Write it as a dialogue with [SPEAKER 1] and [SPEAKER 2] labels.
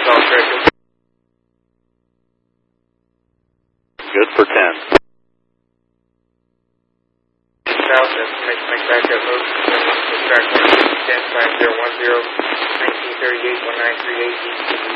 [SPEAKER 1] all correct.
[SPEAKER 2] Good for 10.
[SPEAKER 1] South, make backup move. Track 105010, 5010, 1938, 1938,